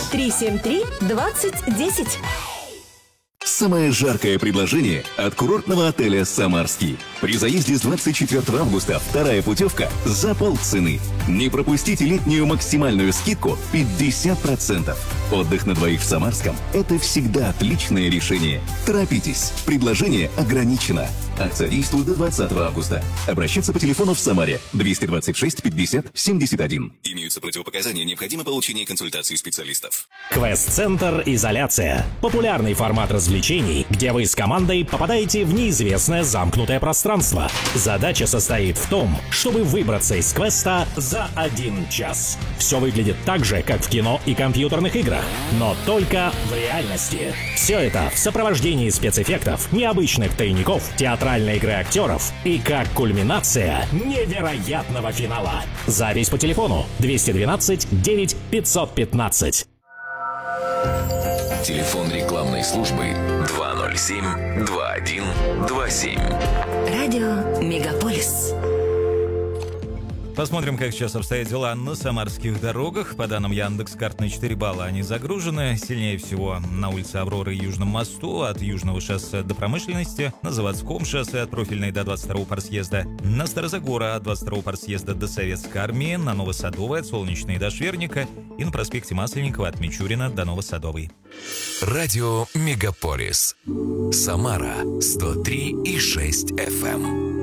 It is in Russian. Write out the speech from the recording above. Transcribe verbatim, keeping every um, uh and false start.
три семь три двадцать десять. Самое жаркое предложение от курортного отеля «Самарский». При заезде с двадцать четвёртого августа вторая путевка за полцены. Не пропустите летнюю максимальную скидку пятьдесят процентов. Отдых на двоих в Самарском – это всегда отличное решение. Торопитесь, предложение ограничено. Акция действует до двадцатого августа. Обращаться по телефону в Самаре двести двадцать шесть пятьдесят семьдесят один. Имеются противопоказания, необходимо получение консультации специалистов. Квест-центр «Изоляция». Популярный формат развлечений, где вы с командой попадаете в неизвестное замкнутое пространство. Задача состоит в том, чтобы выбраться из квеста за один час. Все выглядит так же, как в кино и компьютерных играх, но только в реальности. Все это в сопровождении спецэффектов, необычных тайников, театральной игры актеров и как кульминация невероятного финала. Запись по телефону двести двенадцать девять пятьсот пятнадцать. Телефон рекламной службы два ноль семь два один два семь. Радио Мегаполис. Посмотрим, как сейчас обстоят дела на самарских дорогах. По данным Яндекс.Карт, на четыре балла они загружены. Сильнее всего на улице Авроры и Южном мосту, от Южного шоссе до Промышленности, на Заводском шоссе от Профильной до двадцать второго парсъезда, на Старозагора от двадцать второго парсъезда до Советской армии, на Новосадовой от Солнечной до Шверника и на проспекте Масленникова от Мичурина до Новосадовой. Радио Мегаполис. Самара сто три и шесть эф эм.